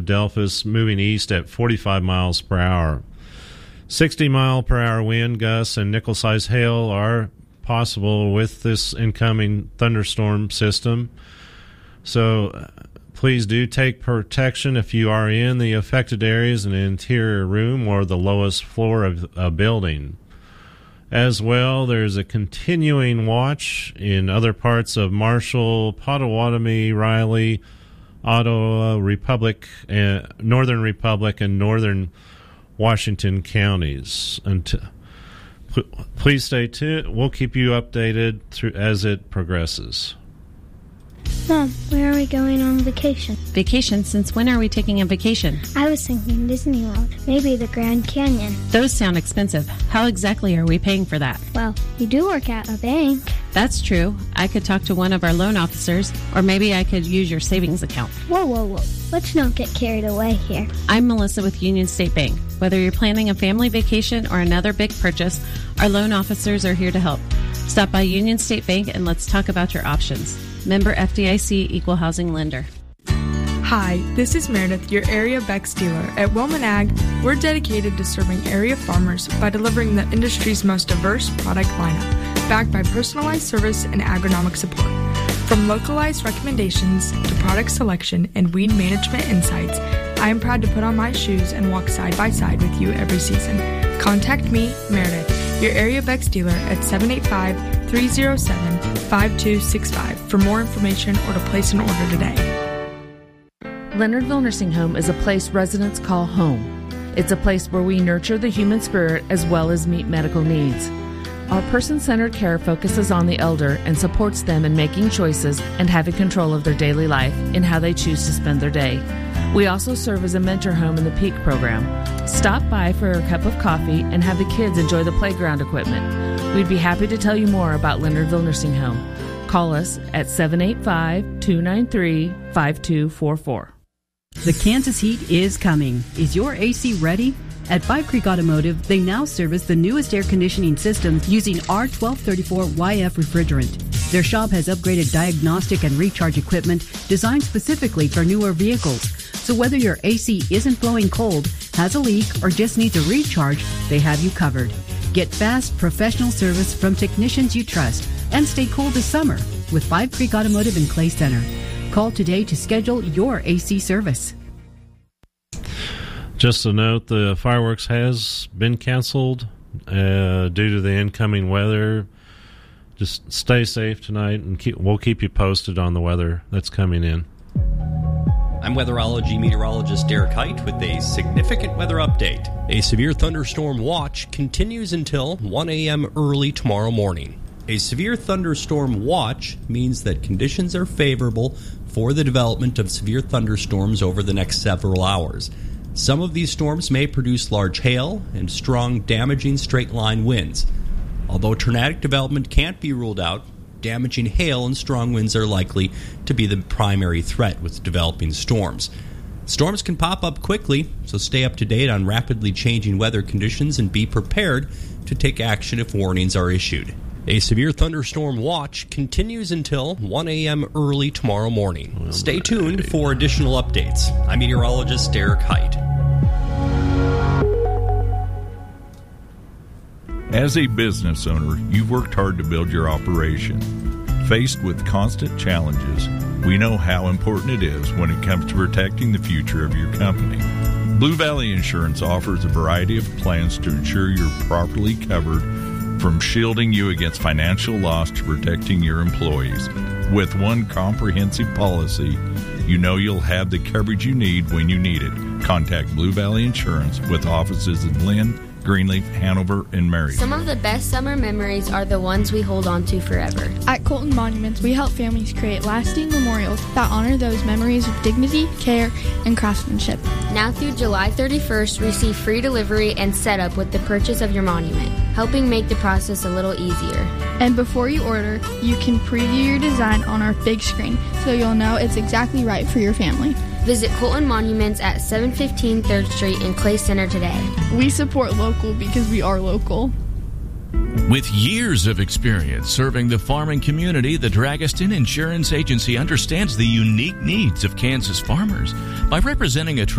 Adelphus, moving east at 45 miles per hour. 60-mile-per-hour wind gusts and nickel-sized hail are possible with this incoming thunderstorm system. So please do take protection if you are in the affected areas in an interior room or the lowest floor of a building. As well, there's a continuing watch in other parts of Marshall, Potawatomi, Riley, Ottawa, Northern Republic, and Northern Washington counties. Please stay tuned. We'll keep you updated as it progresses. Mom, where are we going on vacation? Vacation? Since when are we taking a vacation? I was thinking Disney World, maybe the Grand Canyon. Those sound expensive. How exactly are we paying for that? Well, you do work at a bank. That's true. I could talk to one of our loan officers, or maybe I could use your savings account. Whoa. Let's not get carried away here. I'm Melissa with Union State Bank. Whether you're planning a family vacation or another big purchase, our loan officers are here to help. Stop by Union State Bank and let's talk about your options. Member FDIC, Equal Housing Lender. Hi, this is Meredith, your area Bex dealer. At Wilman Ag, we're dedicated to serving area farmers by delivering the industry's most diverse product lineup, backed by personalized service and agronomic support. From localized recommendations to product selection and weed management insights, I am proud to put on my shoes and walk side by side with you every season. Contact me, Meredith, your area Bex dealer at 785-307-5265 for more information or to place an order today. Leonardville Nursing Home is a place residents call home. It's a place where we nurture the human spirit as well as meet medical needs. Our person-centered care focuses on the elder and supports them in making choices and having control of their daily life in how they choose to spend their day. We also serve as a mentor home in the PEAK program. Stop by for a cup of coffee and have the kids enjoy the playground equipment. We'd be happy to tell you more about Leonardville Nursing Home. Call us at 785-293-5244. The Kansas heat is coming. Is your AC ready? At Five Creek Automotive, they now service the newest air conditioning systems using R1234YF refrigerant. Their shop has upgraded diagnostic and recharge equipment designed specifically for newer vehicles. So whether your AC isn't blowing cold, has a leak, or just needs a recharge, they have you covered. Get fast, professional service from technicians you trust and stay cool this summer with Five Creek Automotive in Clay Center. Call today to schedule your AC service. Just a note, the fireworks has been canceled due to the incoming weather. Just stay safe tonight, and we'll keep you posted on the weather that's coming in. I'm weatherology meteorologist Derek Height with a significant weather update. A severe thunderstorm watch continues until 1 a.m. early tomorrow morning. A severe thunderstorm watch means that conditions are favorable for the development of severe thunderstorms over the next several hours. Some of these storms may produce large hail and strong, damaging straight-line winds. Although tornadic development can't be ruled out, damaging hail and strong winds are likely to be the primary threat with developing storms. Storms can pop up quickly, so stay up to date on rapidly changing weather conditions and be prepared to take action if warnings are issued. A severe thunderstorm watch continues until 1 a.m. early tomorrow morning. Stay tuned for additional updates. I'm meteorologist Derek Height. As a business owner, you've worked hard to build your operation. Faced with constant challenges, we know how important it is when it comes to protecting the future of your company. Blue Valley Insurance offers a variety of plans to ensure you're properly covered, from shielding you against financial loss to protecting your employees. With one comprehensive policy, you know you'll have the coverage you need when you need it. Contact Blue Valley Insurance with offices in Lynn, Greenleaf, Hanover, and Marion. Some of the best summer memories are the ones we hold on to forever. At Colton Monuments, we help families create lasting memorials that honor those memories with dignity, care, and craftsmanship. Now through July 31st, receive free delivery and setup with the purchase of your monument, helping make the process a little easier. And before you order, you can preview your design on our big screen so you'll know it's exactly right for your family. Visit Colton Monuments at 715 3rd Street in Clay Center today. We support local because we are local. With years of experience serving the farming community, the Dragaston Insurance Agency understands the unique needs of Kansas farmers. By representing a